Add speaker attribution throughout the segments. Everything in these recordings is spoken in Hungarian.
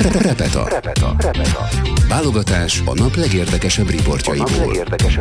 Speaker 1: Repeta. Válogatás a nap legérdekesebb riportjaiból.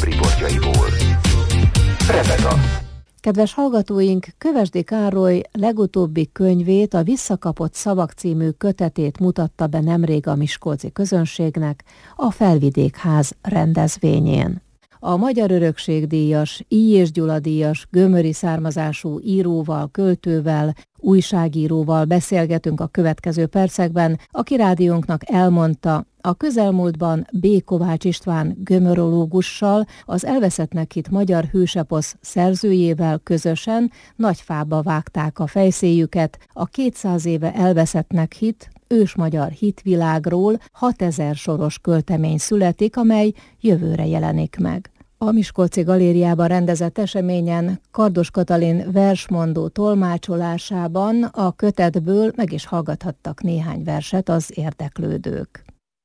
Speaker 1: Repeta.
Speaker 2: Kedves hallgatóink, Kövesdi Károly legutóbbi könyvét, a Visszakapott szavak című kötetét mutatta be nemrég a miskolci közönségnek a Felvidékház rendezvényén. A Magyar Örökség-díjas, Ily és Gyula-díjas, gömöri származású íróval, költővel, újságíróval beszélgetünk a következő percekben, aki rádiónknak elmondta, a közelmúltban B. Kovács István gömörológussal, az elveszettnek hitt magyar hőseposz szerzőjével közösen Nagyfába vágták a fejszéjüket, a 200 éve elveszettnek hitt ősmagyar hitvilágról 6000 soros költemény születik, amely jövőre jelenik meg. A Miskolci Galériában rendezett eseményen Kardos Katalin versmondó tolmácsolásában a kötetből meg is hallgathattak néhány verset az érdeklődők.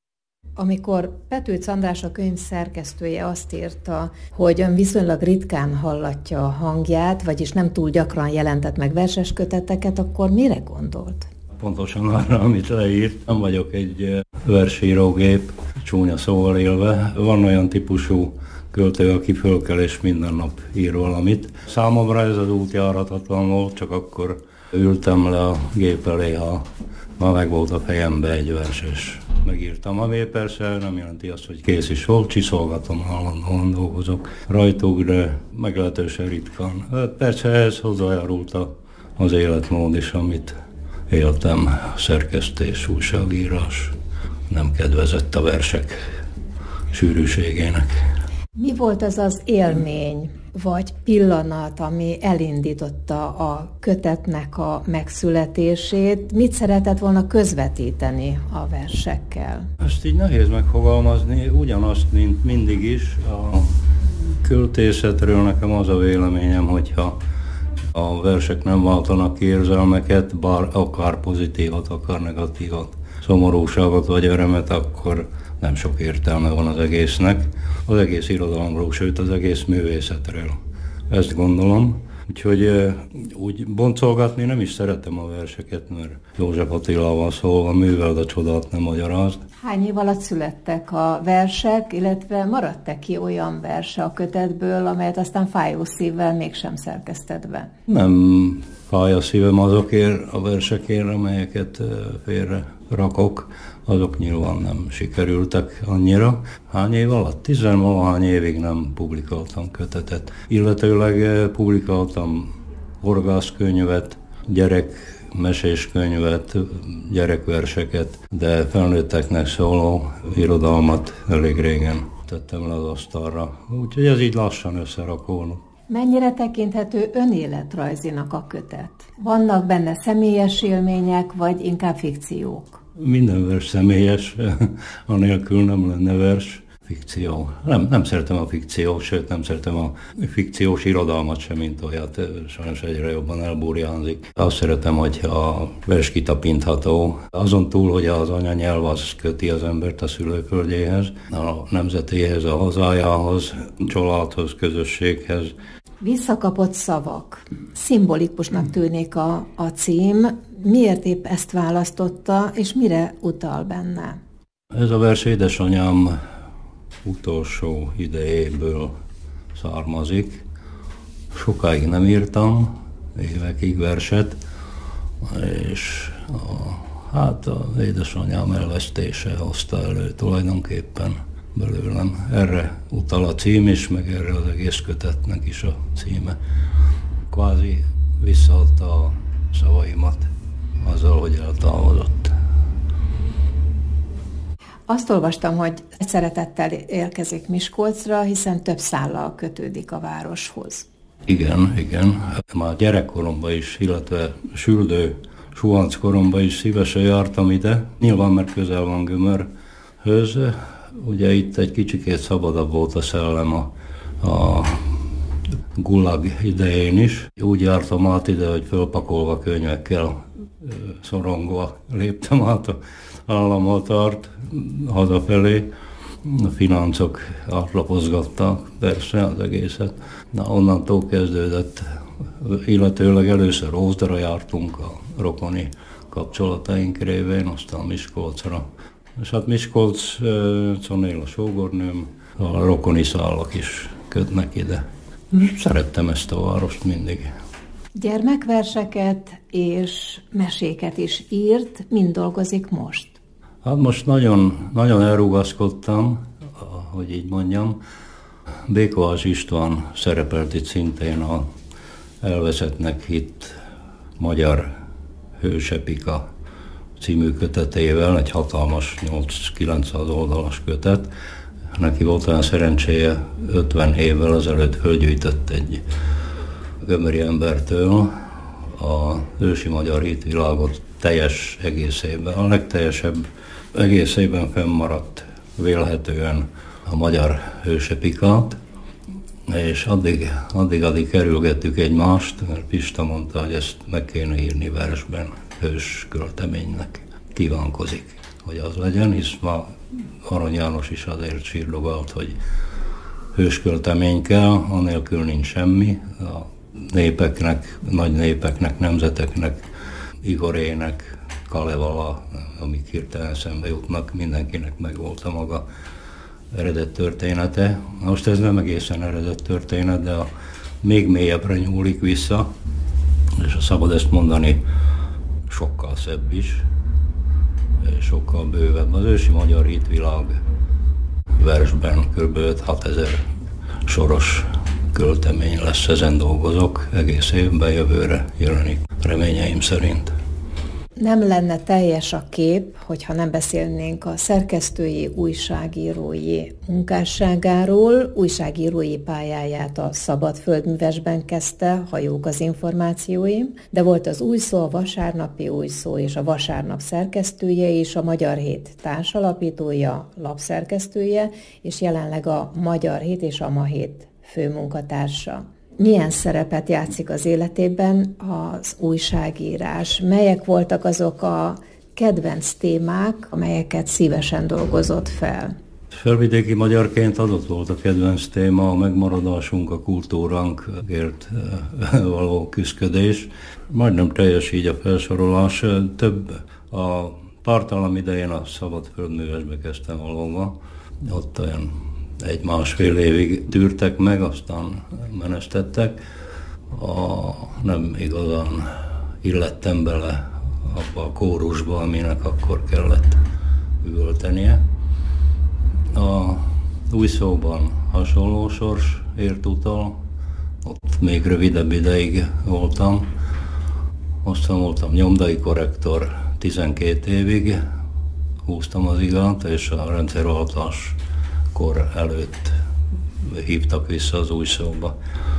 Speaker 2: Amikor Petőcs András, a könyv szerkesztője azt írta, hogy ön viszonylag ritkán hallatja a hangját, vagyis nem túl gyakran jelentett meg verses köteteket, akkor mire gondolt?
Speaker 3: Pontosan arra, amit leírt. Nem vagyok egy versírógép, csúnya szóval élve. Van olyan típusú költő, aki fölkel és minden nap ír valamit. Számomra ez az út járhatatlan volt, csak akkor ültem le a gép elé, ha meg volt a fejembe egy vers, és megírtam. Ami persze nem jelenti azt, hogy kész is volt, csiszolgatom, állandóan dolgozok rajtuk, de meglehetősen ritkán. Persze ez hozzájárult az életmód is, amit éltem, szerkesztés, újságírás, nem kedvezett a versek sűrűségének.
Speaker 2: Mi volt az az élmény, vagy pillanat, ami elindította a kötetnek a megszületését? Mit szeretett volna közvetíteni a versekkel?
Speaker 3: Ezt így nehéz megfogalmazni, ugyanazt, mint mindig is. A költészetről nekem az a véleményem, hogyha a versek nem váltanak ki érzelmeket, bár akár pozitívat, akár negatívat, szomorúságot vagy örömet, akkor nem sok értelme van az egésznek, az egész irodalomról, sőt az egész művészetről. Ezt gondolom. Úgyhogy úgy boncolgatni nem is szeretem a verseket, mert József Attilával szólva műveld a csodát, nem magyarázd.
Speaker 2: Hány év alatt születtek a versek, illetve maradt-e ki olyan verse a kötetből, amelyet aztán fájó szívvel mégsem szerkesztett be?
Speaker 3: Nem fáj a szívem azokért a versekért, amelyeket félre rakok. Azok nyilván nem sikerültek annyira. Hány év alatt? 10-valahány évig nem publikáltam kötetet. Illetőleg publikáltam horgászkönyvet, gyerekmeséskönyvet, gyerekverseket, de felnőtteknek szóló irodalmat elég régen tettem le az asztalra. Úgyhogy ez így lassan összerakódott.
Speaker 2: Mennyire tekinthető önéletrajzinak a kötet? Vannak benne személyes élmények, vagy inkább fikciók?
Speaker 3: Minden vers személyes, anélkül nem lenne vers. Fikció. Nem szeretem a fikciót, sőt nem szeretem a fikciós irodalmat sem, mint olyat. Sajnos egyre jobban elburjánzik. Azt szeretem, hogy a vers kitapintható. Azon túl, hogy az anyanyelv az köti az embert a szülőföldjéhez, a nemzetéhez, a hazájához, családhoz, közösséghez.
Speaker 2: Visszakapott szavak. Szimbolikusnak tűnik a cím. Miért épp ezt választotta, és mire utal benne?
Speaker 3: Ez a vers édesanyám utolsó idejéből származik. Sokáig nem írtam, évekig verset, és az édesanyám elvesztése hozta elő tulajdonképpen belőlem. Erre utal a cím is, meg erre az egész kötetnek is a címe. Kvázi visszaadta a szavaimat azzal, hogy eltávozott.
Speaker 2: Azt olvastam, hogy szeretettel érkezik Miskolcra, hiszen több szállal kötődik a városhoz.
Speaker 3: Igen. Már gyerekkoromban is, illetve süldő suhanc koromban is szívesen jártam ide. Nyilván, mert közel van Gömörhöz. Ugye itt egy kicsikét szabadabb volt a szellem a gulag idején is. Úgy jártam át ide, hogy fölpakolva könyvekkel szorongva léptem át a államhatárt hazafelé. A fináncok átlapozgattak persze az egészet. Na, onnantól kezdődött, illetőleg először Ózdra jártunk a rokoni kapcsolataink révén, aztán Miskolcra. És hát Miskolcon él a sógornőm, a rokoni szálak is kötnek ide. Szerettem ezt a várost mindig.
Speaker 2: Gyermekverseket és meséket is írt, mind dolgozik most?
Speaker 3: Hát most nagyon, nagyon elrugaszkodtam, hogy így mondjam. Békovás István szerepelt itt szintén a elveszettnek hitt magyar hősepika című kötetével, egy hatalmas 8-900 oldalas kötet. Neki volt olyan szerencséje, 50 évvel ezelőtt fölgyűjtött egy gömöri embertől a ősi magyar hitvilágot teljes egészében, a legteljesebb egészében fennmaradt vélhetően a magyar hősepikát, és addig kerülgettük egymást, mert Pista mondta, hogy ezt meg kéne írni versben, hős költeménynek kívánkozik, hogy az legyen, hisz ma Arany János is azért sírdogalt, hogy hősköltemény kell, anélkül nincs semmi. A népeknek, nagy népeknek, nemzeteknek, Igorének, Kalevala, amik hirtelen eszembe jutnak, mindenkinek megvolt a maga eredet története. Most ez nem egészen eredet történet, de még mélyebbre nyúlik vissza, és szabad ezt mondani, sokkal szebb is, és sokkal bővebb. Az ősi magyar hitvilág versben kb. 6000 soros költemény lesz, ezen dolgozok, egész évben, jövőre jelenik, reményeim szerint.
Speaker 2: Nem lenne teljes a kép, hogyha nem beszélnénk a szerkesztői, újságírói munkásságáról. Újságírói pályáját a Szabad Földművesben kezdte, ha jók az információim, de volt az Új Szó, a Vasárnapi Új Szó és a Vasárnap szerkesztője is, a Magyar Hét társalapítója, lapszerkesztője, és jelenleg a Magyar Hét és a Ma Hét főmunkatársa. Milyen szerepet játszik az életében az újságírás? Melyek voltak azok a kedvenc témák, amelyeket szívesen dolgozott fel?
Speaker 3: Felvidéki magyarként adott volt a kedvenc téma, a megmaradásunk, a kultúránkért való küszködés. Majdnem teljes így a felsorolás. Több a pártalom idején a Szabad Földművesbe kezdtem valóban. Ott olyan 1-1,5 évig tűrtek meg, aztán menesztettek. Nem igazán illettem bele abba a kórusba, aminek akkor kellett üvöltenie. A Új Szóban hasonló sors ért utal, ott még rövidebb ideig voltam. Aztán voltam nyomdai korrektor 12 évig, húztam az igát, és a rendszerváltás kor előtt hívtak vissza az Új Szóba,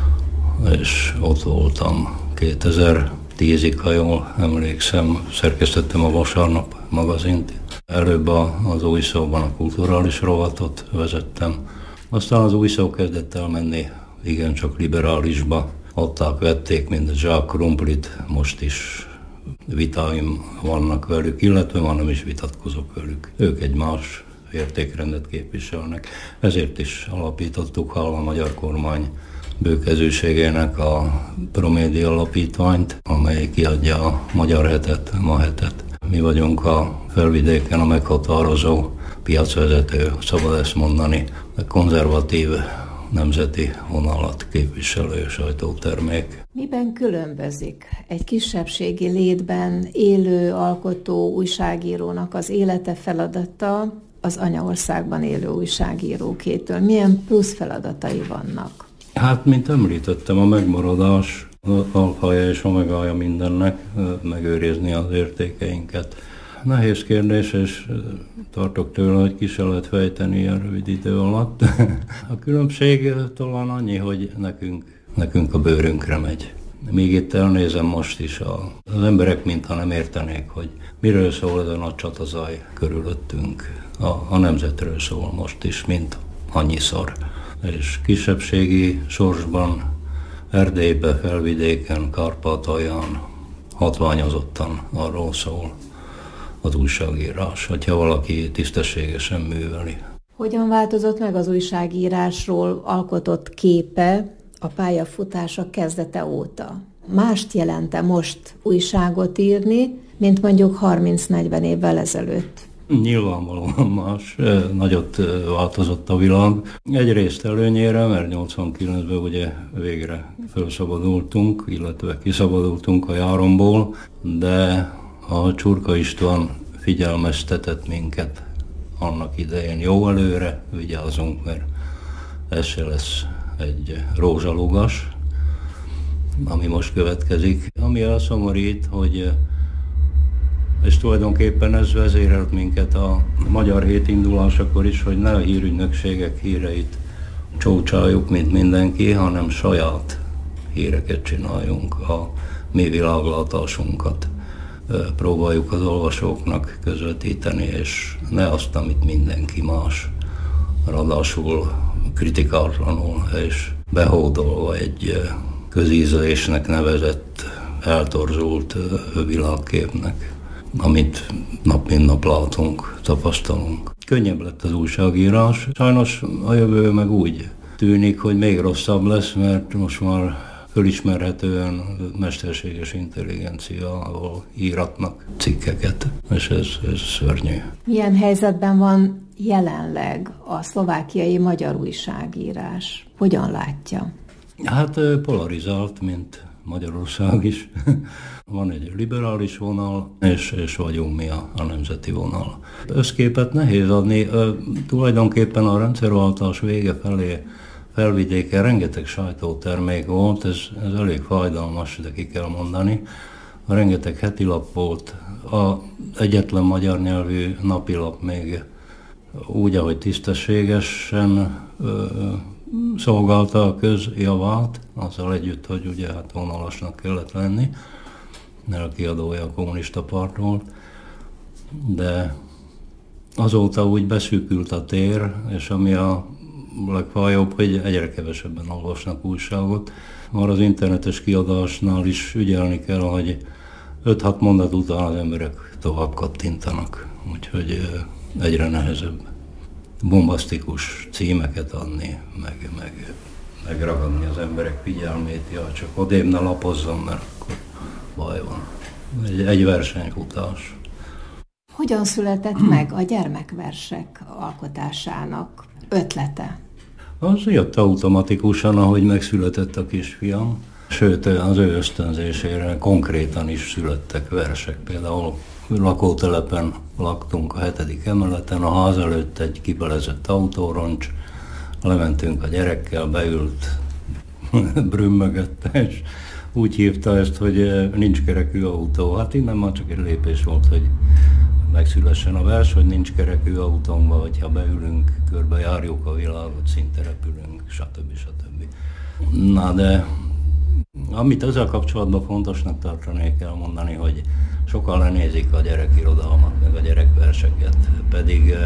Speaker 3: és ott voltam 2010-ig, ha jól emlékszem, szerkesztettem a Vasárnap magazint. Előbb az Új Szóban a kulturális rovatot vezettem, aztán az Új Szó kezdett elmenni igencsak liberálisba. Adták, vették, mint a zsák krumplit, most is vitáim vannak velük, illetve már nem is vitatkozok velük. Ők egy más értékrendet képviselnek. Ezért is alapítottuk, hála a magyar kormány bőkezűségének a Promédia alapítványt, amely kiadja a Magyar Hetet, a Ma Hetet. Mi vagyunk a Felvidéken a meghatározó piacvezető, szabad ezt mondani, a konzervatív nemzeti vonalat képviselő sajtótermék.
Speaker 2: Miben különbözik egy kisebbségi létben élő, alkotó újságírónak az élete, feladata az anyaországban élő újságírókétől? Milyen plusz feladatai vannak?
Speaker 3: Hát, mint említettem, a megmaradás alfaja és omegája mindennek, megőrizni az értékeinket. Nehéz kérdés, és tartok tőle, hogy ki se lehet fejteni ilyen rövid idő alatt. A különbség talán annyi, hogy nekünk a bőrünkre megy. Míg itt elnézem most is, az emberek mintha nem értenék, hogy miről szól ez a nagy csatazaj körülöttünk. A nemzetről szól most is, mint annyiszor. És kisebbségi sorsban, Erdélybe, Felvidéken, Kárpátalján hatványozottan arról szól az újságírás, hogyha valaki tisztességesen műveli.
Speaker 2: Hogyan változott meg az újságírásról alkotott képe a pályafutása kezdete óta? Mást jelent-e most újságot írni, mint mondjuk 30-40 évvel ezelőtt?
Speaker 3: Nyilvánvalóan más, nagyot változott a világ. Egyrészt előnyére, mert 89-ben ugye végre felszabadultunk, illetve kiszabadultunk a járomból, de a Csurka István figyelmeztetett minket annak idején: jó előre, vigyázzunk, mert ez se lesz egy rózsalugas, ami most következik. Ami elszomorít, hogy és tulajdonképpen ez vezérelt minket a Magyar Hét indulásakor is, hogy ne a hírügynökségek híreit csócsáljuk, mint mindenki, hanem saját híreket csináljunk, a mi világlátásunkat próbáljuk az olvasóknak közvetíteni, és ne azt, amit mindenki más, ráadásul kritikátlanul és behódolva egy közízlésnek nevezett, eltorzult világképnek, amit nap mint nap látunk, tapasztalunk. Könnyebb lett az újságírás. Sajnos a jövő meg úgy tűnik, hogy még rosszabb lesz, mert most már fölismerhetően mesterséges intelligenciával íratnak cikkeket, és ez szörnyű.
Speaker 2: Milyen helyzetben van jelenleg a szlovákiai magyar újságírás? Hogyan látja?
Speaker 3: Hát polarizált, mint Magyarország is. Van egy liberális vonal, és vagyunk mi a nemzeti vonal. Összképet nehéz adni. Tulajdonképpen a rendszerváltás vége felé Felvidéken rengeteg sajtótermék volt, ez elég fájdalmas, de ki kell mondani. Rengeteg hetilap volt, az egyetlen magyar nyelvű napilap még úgy, ahogy tisztességesen szolgálta a közjavát, azzal együtt, hogy ugye hát vonalasnak kellett lenni, mert a kiadója a kommunista párt volt, de azóta úgy beszűkült a tér, és ami a legfájóbb, hogy egyre kevesebben olvasnak újságot. Már az internetes kiadásnál is ügyelni kell, hogy 5-6 mondat után az emberek tovább kattintanak, úgyhogy egyre nehezebb bombasztikus címeket adni, megragadni az emberek figyelmét, ja, csak odébb ne lapozzon, mert akkor baj van. Egy versenyfutás.
Speaker 2: Hogyan született meg a gyermekversek alkotásának ötlete?
Speaker 3: Az jött automatikusan, ahogy megszületett a kisfiam. Sőt, az ő ösztönzésére konkrétan is születtek versek. Például lakótelepen laktunk a 7. emeleten, a ház előtt egy kibelezett autóroncs, lementünk a gyerekkel, beült, brümmögött, és úgy hívta ezt, hogy nincs kerekű autó. Hát innen már csak egy lépés volt, hogy megszülessen a vers, hogy nincs kerekű autónkba, hogyha beülünk, körbejárjuk a világot, szinte repülünk, stb. Na de amit ezzel kapcsolatban fontosnak tartanék elmondani, hogy sokan lenézik a gyerekirodalmat, meg a gyerekverseket, pedig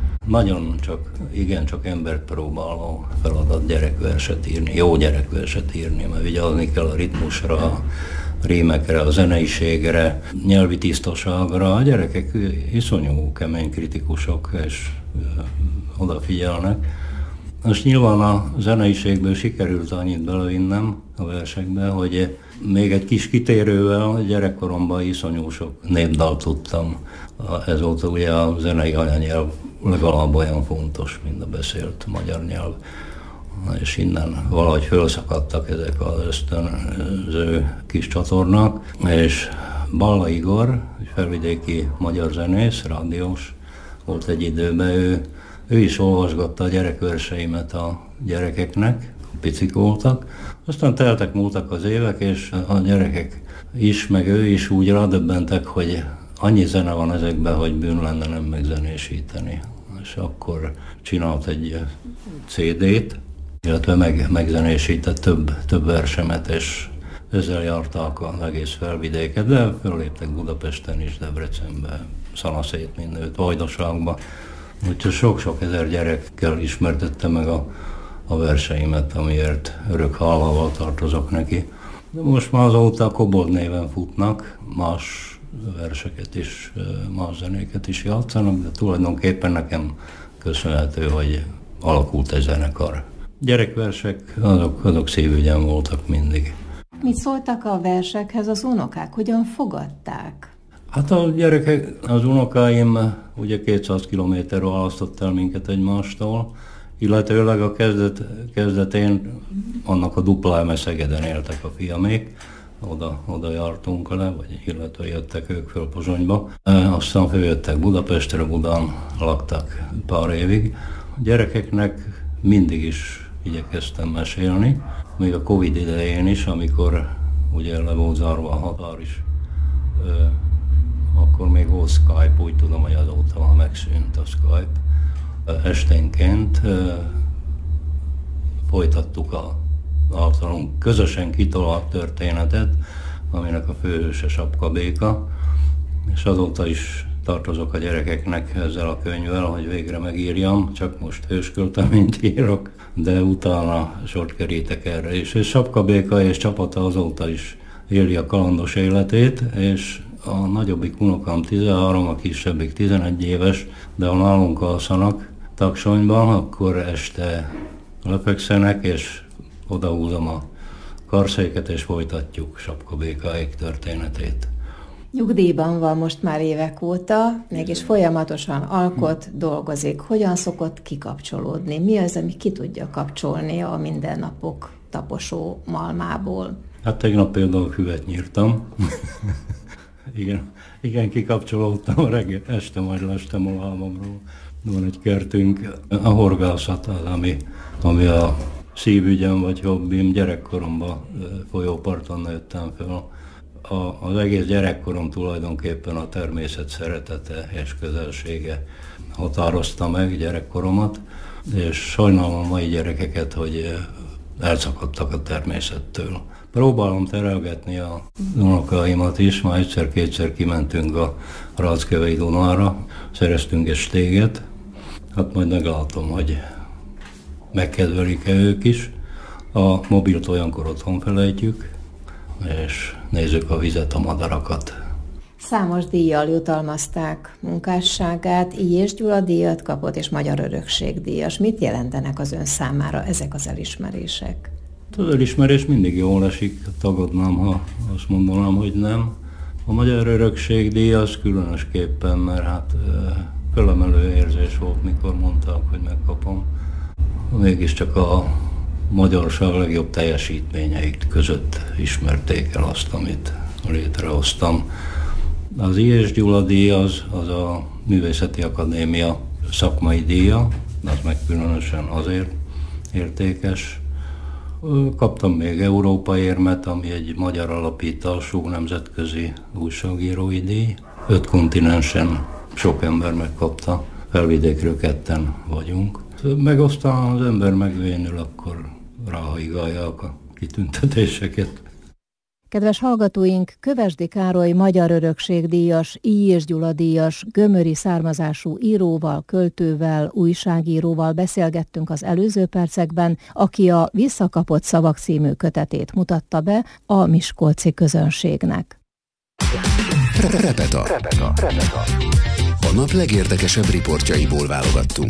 Speaker 3: igencsak embert próbáló feladat gyerekverset írni, jó gyerekverset írni, mert vigyázni kell a ritmusra, a rímekre, a zeneiségre, nyelvi tisztaságra. A gyerekek iszonyú kemény kritikusok, és odafigyelnek. Most nyilván a zeneiségből sikerült annyit belevinnem a versekbe, hogy még egy kis kitérővel gyerekkoromban iszonyú sok népdalt tudtam. Ez volt ugye a zenei anyanyelv legalább olyan fontos, mint a beszélt magyar nyelv. És innen valahogy felszakadtak ezek az ösztönző kis csatornák, és Balla Igor, egy felvidéki magyar zenész, rádiós volt egy időben, ő is olvasgatta a gyerekverseimet a gyerekeknek, picik voltak. Aztán múltak az évek, és a gyerekek is, meg ő is úgy rádöbbentek, hogy annyi zene van ezekben, hogy bűn lenne nem megzenésíteni. És akkor csinált egy CD-t, illetve megzenésített több versemet, és ezzel járták az egész Felvidéket, de föléptek Budapesten is, Debrecenbe, Szanaszét mindenütt, Vajdaságba. Úgyhogy sok-sok ezer gyerekkel ismertette meg a verseimet, amiért örök hálával tartozok neki. De most már azóta a Kobold néven futnak, más verseket is, más zenéket is játszanak, de tulajdonképpen nekem köszönhető, hogy alakult egy zenekar. Gyerekversek, azok szívügyem voltak mindig.
Speaker 2: Mit szóltak a versekhez az unokák? Hogyan fogadták?
Speaker 3: Hát a gyerekek, az unokáim ugye 200 kilométer választott el minket egymástól, illetőleg a kezdetén annak a dupla Szegeden éltek a fiamék, oda jártunk le, illetve jöttek ők föl Pozsonyba. Aztán följöttek Budapestre, Budán laktak pár évig. A gyerekeknek mindig is igyekeztem mesélni, még a Covid idején is, amikor ugye le volt zárva a határ is, akkor még volt Skype, úgy tudom, hogy azóta már megszűnt a Skype. Esténként folytattuk a általunk közösen kitalált történetet, aminek a főhőse Sapka Béka, és azóta is tartozok a gyerekeknek ezzel a könyvvel, hogy végre megírjam, csak most hőskölteményt írok, de utána sort kerítek erre is. És Sapka Béka és csapata azóta is éli a kalandos életét, és a nagyobbik unokám 13, a kisebbik 11 éves, de ha nálunk alszanak Taksonyban, akkor este lefekszenek, és odahúzom a karszéket, és folytatjuk Sapka Békáék történetét.
Speaker 2: Nyugdíjban van most már évek óta, mégis folyamatosan alkot, dolgozik. Hogyan szokott kikapcsolódni? Mi az, ami ki tudja kapcsolni a mindennapok taposó malmából?
Speaker 3: Hát tegnap például füvet nyírtam. Igen, kikapcsolódtam, reggel, este majd lestem a lábamról. Van egy kertünk, a horgászat az, ami a szívügyem vagy hobbim. Gyerekkoromban folyóparton nőttem fel. Az egész gyerekkorom tulajdonképpen a természet szeretete és közelsége határozta meg gyerekkoromat, és sajnálom a mai gyerekeket, hogy elszakadtak a természettől. Próbálom terelgetni a unokáimat is, már egyszer-kétszer kimentünk a Ráckevei Dunára, szereztünk egy stéget, hát majd meglátom, hogy megkedvelik-e ők is. A mobilt olyankor otthon felejtjük, és nézzük a vizet, a madarakat.
Speaker 2: Számos díjjal jutalmazták munkásságát, Illyés Gyula díjat kapott, és Magyar Örökség díjas. Mit jelentenek az ön számára ezek az elismerések?
Speaker 3: Az elismerés mindig jól esik, tagadnám, ha azt mondanám, hogy nem. A Magyar Örökség díj az különösképpen, mert hát felemelő érzés volt, mikor mondták, hogy megkapom. Mégiscsak a magyarság legjobb teljesítményeit között ismerték el azt, amit létrehoztam. Az Illyés Gyula díj az a Művészeti Akadémia szakmai díja, az meg különösen azért értékes. Kaptam még Európa érmet, ami egy magyar alapítású nemzetközi újságírói díj. 5 kontinensen sok ember megkapta, Felvidékről 2-en vagyunk. Meg aztán az ember megvénül, akkor ráhajgálják a kitüntetéseket.
Speaker 2: Kedves hallgatóink, Kövesdi Károly Magyar Örökség díjas, Illyés Gyula díjas, gömöri származású íróval, költővel, újságíróval beszélgettünk az előző percekben, aki a Visszakapott szavak című kötetét mutatta be a miskolci közönségnek.
Speaker 1: Repeta. A nap legérdekesebb riportjaiból válogattunk.